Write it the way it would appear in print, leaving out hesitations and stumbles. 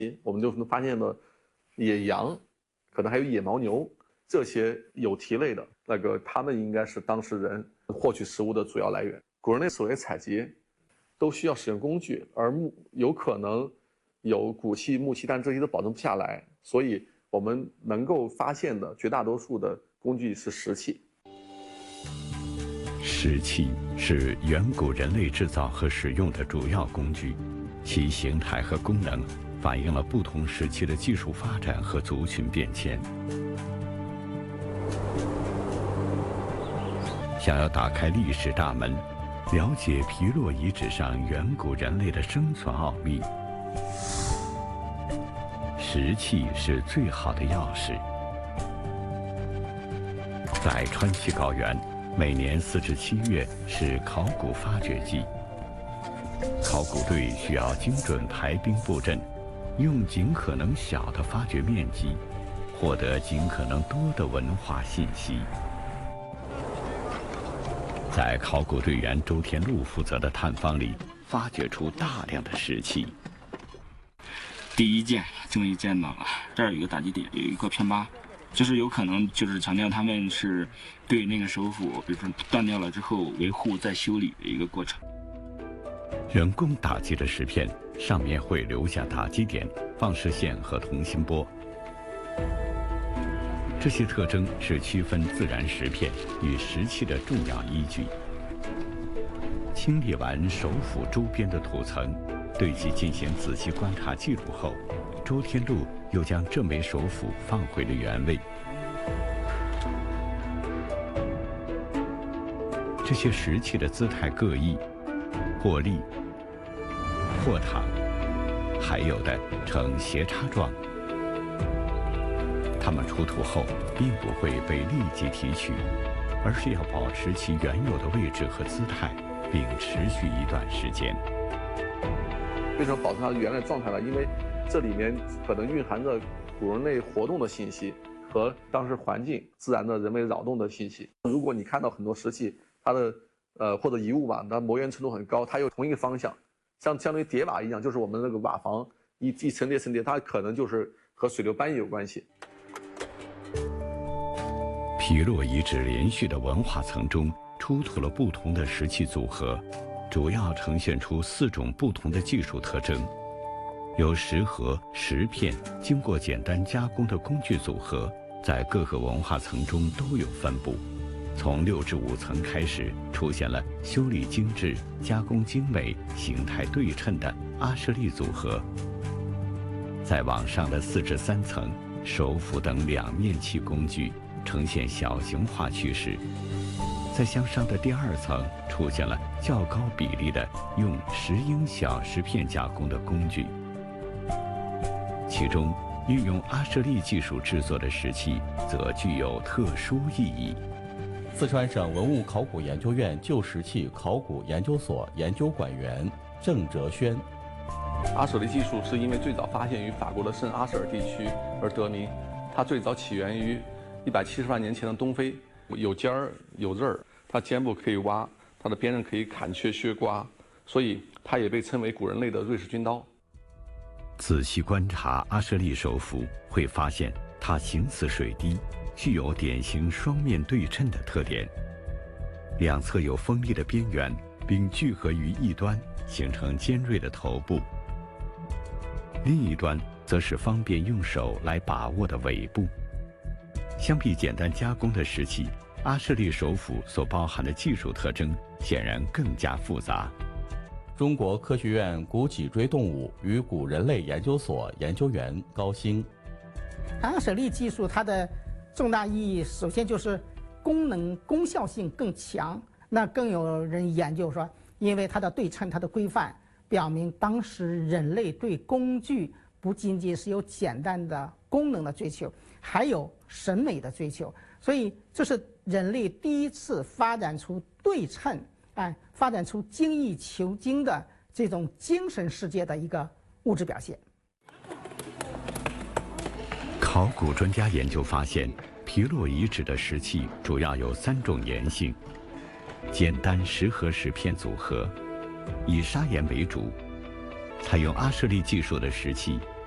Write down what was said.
我们就能发现了野羊，可能还有野牦牛，这些有蹄类的它们应该是当时人获取食物的主要来源。古人类所谓采集都需要使用工具，而有可能有骨器、木器，但这些都保证不下来，所以我们能够发现的绝大多数的工具是石器。 石器是远古人类制造和使用的主要工具，其形态和功能反映了不同时期的技术发展和族群变迁。想要打开历史大门，了解皮洛遗址上远古人类的生存奥秘，石器是最好的钥匙。在川西高原，每年4至7月是考古发掘季。考古队需要精准排兵布阵，用尽可能小的发掘面积，获得尽可能多的文化信息。在考古队员周天禄负责的探方里，发掘出大量的石器。 第一件终于见到了，这儿有一个打击点，有一个偏疤，就是有可能就是强调他们是对那个首府，比如说断掉了之后维护再修理的一个过程。 人工打击的石片上面会留下打击点、放射线和同心波。这些特征是区分自然石片与石器的重要依据。清理完首府周边的土层，对其进行仔细观察记录后，周天禄又将这枚首府放回了原位。这些石器的姿态各异，或立、或躺，还有的呈斜插状。它们出土后并不会被立即提取，而是要保持其原有的位置和姿态，并持续一段时间。 为什么保持它的原来状态呢？因为这里面可能蕴含着古人类活动的信息和当时环境自然的人为扰动的信息。如果你看到很多石器，它的或者遗物吧，它磨圆程度很高，它有同一个方向，相当于叠瓦一样，就是我们那个瓦房一层叠层叠，它可能就是和水流搬移有关系。 皮洛遗址连续的文化层中出土了不同的石器组合，主要呈现出4种不同的技术特征。由石盒、石片经过简单加工的工具组合，在各个文化层中都有分布。从6至5层开始，出现了修理精致、加工精美、形态对称的阿舍利组合。再往上的4至3层，手斧等两面器工具呈现小型化趋势。在向上的第2层出现了较高比例的用10英小石片加工的工具，其中运用阿舍利技术制作的石器则具有特殊意义。 四川省文物考古研究院旧石器考古研究所研究馆员郑哲轩。 阿舍利技术是因为最早发现于法国的圣阿舍尔地区而得名，它最早起源于170万年前的东非，有尖儿有刃儿，它尖部可以挖，它的边刃可以砍切削刮，所以它也被称为古人类的瑞士军刀。 仔细观察阿舍利首斧，会发现它形似水滴，具有典型双面对称的特点，两侧有锋利的边缘，并聚合于一端，形成尖锐的头部。另一端则是方便用手来把握的尾部。相比简单加工的石器，阿舍利首斧所包含的技术特征显然更加复杂。 中国科学院古脊椎动物与古人类研究所研究员高兴。 阿舍利技术它的重大意义，首先就是功效性更强。那更有人研究说，因为它的对称、它的规范，表明当时人类对工具不仅仅是有简单的功能的追求，还有审美的追求。所以这是人类第一次发展出对称，发展出精益求精的这种精神世界的一个物质表现。 考古专家研究发现，皮洛遗址的石器主要有3种岩性：简单石盒石片组合，以砂岩为主。采用阿舍利技术的石器